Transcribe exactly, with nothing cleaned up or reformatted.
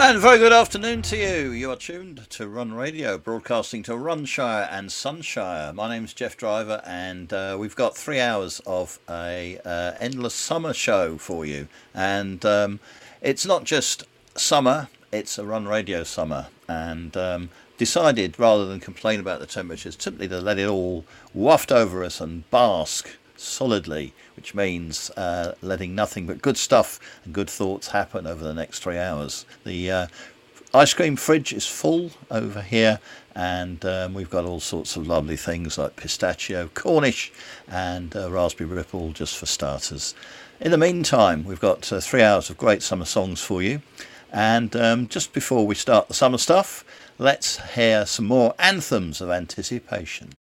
And a very good afternoon to you. You are tuned to Run Radio, broadcasting to Runshire and Sunshire. My name's Jeff Driver, and uh, we've got three hours of a uh, endless summer show for you. And um, it's not just summer; it's a Run Radio summer. And um, decided, rather than complain about the temperatures, simply to let it all waft over us and bask solidly, which means uh, letting nothing but good stuff and good thoughts happen over the next three hours. The uh, ice cream fridge is full over here, and um, we've got all sorts of lovely things like pistachio, Cornish, and uh, raspberry ripple, just for starters. In the meantime, we've got uh, three hours of great summer songs for you, and um, just before we start the summer stuff, let's hear some more anthems of anticipation.